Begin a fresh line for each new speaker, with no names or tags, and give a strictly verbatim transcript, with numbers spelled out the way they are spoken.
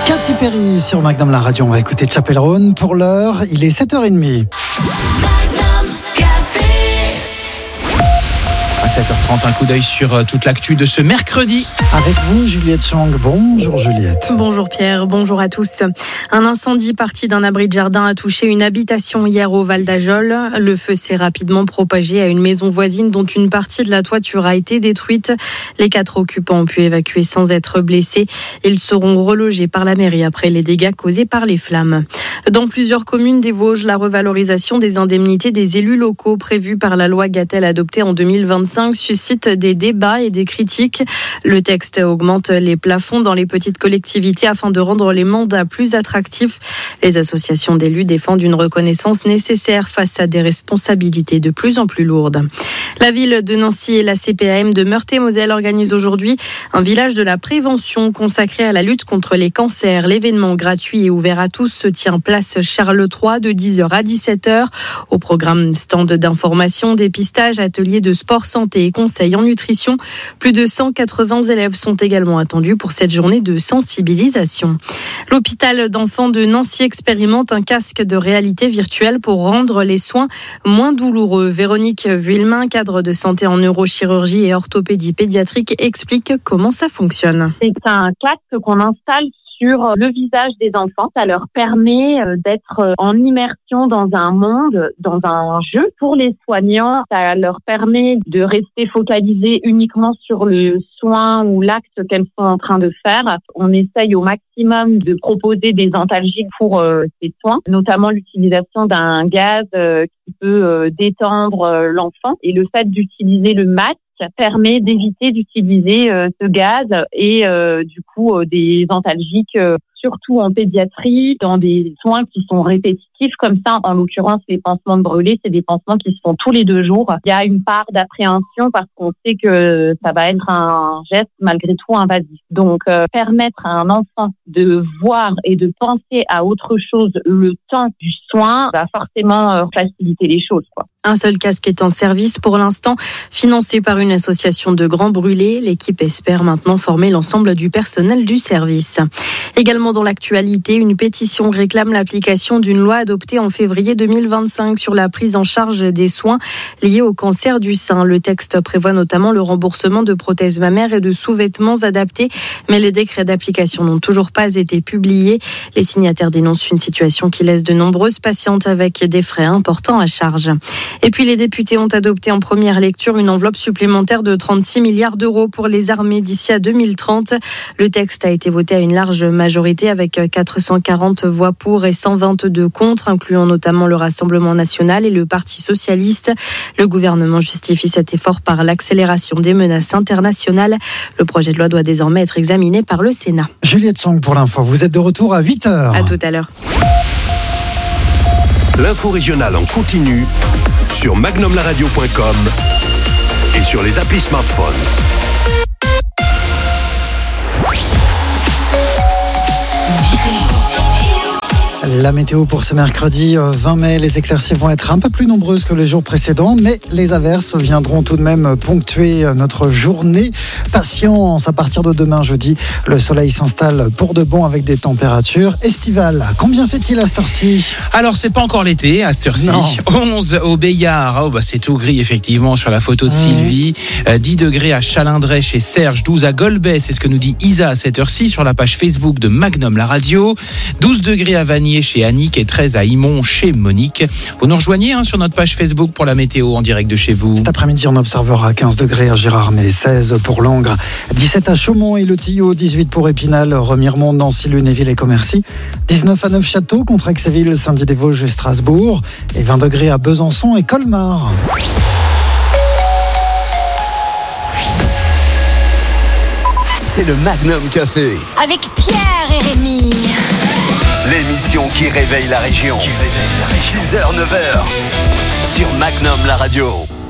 Katy Perry sur Magnum la radio. On va écouter Chapel Roan. Pour l'heure, il est sept heures trente.
À sept heures trente, un coup d'œil sur toute l'actu de ce mercredi.
Avec vous, Juliette Chang. Bonjour Juliette.
Bonjour Pierre, bonjour à tous. Un incendie parti d'un abri de jardin a touché une habitation hier au Val d'Ajol. Le feu s'est rapidement propagé à une maison voisine dont une partie de la toiture a été détruite. Les quatre occupants ont pu évacuer sans être blessés. Ils seront relogés par la mairie après les dégâts causés par les flammes. Dans plusieurs communes des Vosges, la revalorisation des indemnités des élus locaux prévue par la loi Gatel adoptée en deux mille vingt-cinq suscite des débats et des critiques. Le texte augmente les plafonds dans les petites collectivités afin de rendre les mandats plus attractifs. Les associations d'élus défendent une reconnaissance nécessaire face à des responsabilités de plus en plus lourdes. La ville de Nancy et la C P A M de Meurthe-et-Moselle organisent aujourd'hui un village de la prévention consacré à la lutte contre les cancers. L'événement gratuit et ouvert à tous se tient place Charles trois de dix heures à dix-sept heures. Au programme, stand d'information, dépistage, ateliers de sport santé et conseils en nutrition. Plus de cent quatre-vingts élèves sont également attendus pour cette journée de sensibilisation. L'hôpital d'enfants de Nancy expérimente un casque de réalité virtuelle pour rendre les soins moins douloureux. Véronique Vuillemin, cadre de santé en neurochirurgie et orthopédie pédiatrique, explique comment ça fonctionne.
C'est un casque qu'on installe sur le visage des enfants. Ça leur permet d'être en immersion dans un monde, dans un jeu. Pour les soignants, ça leur permet de rester focalisés uniquement sur le soin ou l'acte qu'elles sont en train de faire. On essaye au maximum de proposer des antalgiques pour euh, ces soins, notamment l'utilisation d'un gaz euh, qui peut euh, détendre euh, l'enfant. Et le fait d'utiliser le masque permet d'éviter d'utiliser euh, ce gaz et euh, du coup euh, des antalgiques, euh, surtout en pédiatrie, dans des soins qui sont répétitifs comme ça. En l'occurrence, les pansements de brûlés, c'est des pansements qui se font tous les deux jours. Il y a une part d'appréhension parce qu'on sait que ça va être un geste malgré tout invasif. Donc, euh, permettre à un enfant de voir et de penser à autre chose le temps du soin va forcément euh, faciliter les choses, quoi.
Un seul casque est en service pour l'instant, financé par une association de grands brûlés. L'équipe espère maintenant former l'ensemble du personnel du service. Également dans l'actualité, une pétition réclame l'application d'une loi adoptée en février deux mille vingt-cinq sur la prise en charge des soins liés au cancer du sein. Le texte prévoit notamment le remboursement de prothèses mammaires et de sous-vêtements adaptés, mais les décrets d'application n'ont toujours pas été publiés. Les signataires dénoncent une situation qui laisse de nombreuses patientes avec des frais importants à charge. Et puis les députés ont adopté en première lecture une enveloppe supplémentaire de trente-six milliards d'euros pour les armées d'ici à deux mille trente. Le texte a été voté à une large majorité avec quatre cent quarante voix pour et cent vingt-deux contre, incluant notamment le Rassemblement national et le Parti socialiste. Le gouvernement justifie cet effort par l'accélération des menaces internationales. Le projet de loi doit désormais être examiné par le Sénat.
Juliette Chang pour l'info. Vous êtes de retour à huit heures.
À tout à l'heure.
L'info régionale en continu sur magnum la radio point com et sur les applis smartphones.
La météo pour ce mercredi vingt mai, les éclaircies vont être un peu plus nombreuses que les jours précédents, mais les averses viendront tout de même ponctuer notre journée. Patience, à partir de demain jeudi, le soleil s'installe pour de bon avec des températures estivales. Combien fait-il à cette heure-ci ?
Alors, c'est pas encore l'été à cette heure-ci.
Non.
onze au Béillard, oh, bah, c'est tout gris effectivement sur la photo de Sylvie. Euh, dix degrés à Chalindrey chez Serge, douze à Golbet, c'est ce que nous dit Isa à cette heure-ci sur la page Facebook de Magnum la radio. douze degrés à Vanier chez Annick et treize à Imont chez Monique. Vous nous rejoignez hein, sur notre page Facebook pour la météo en direct de chez vous.
Cet après-midi, on observera quinze degrés à Gérardmer, seize pour Langres, dix-sept à Chaumont et Le Tillot, dix-huit pour Épinal, Remiremont, Nancy, Lunéville et Commercy, dix-neuf à Neufchâteau, Contrexéville, Saint-Dié-des-Vosges et Strasbourg, et vingt degrés à Besançon et Colmar.
C'est le Magnum Café.
Avec Pierre et Rémi.
L'émission qui réveille la région. six heures, neuf heures. Sur Magnum la radio.